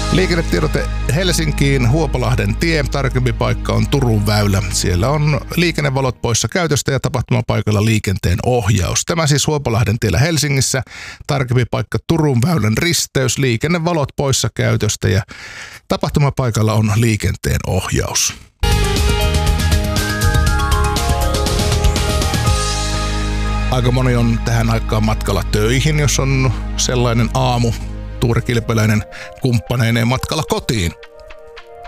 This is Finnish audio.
Liikennetiedote Helsinkiin, Huopalahden tie, tarkempi paikka on Turun väylä. Siellä on liikennevalot poissa käytöstä ja tapahtumapaikalla liikenteen ohjaus. Tämä siis Huopalahden tiellä Helsingissä, tarkempi paikka Turun väylän risteys, liikennevalot poissa käytöstä ja tapahtumapaikalla on liikenteen ohjaus. Aika moni on tähän aikaan matkalla töihin, jos on sellainen aamu. Tuure Kilpeläinen kumppaneineen matkalla kotiin.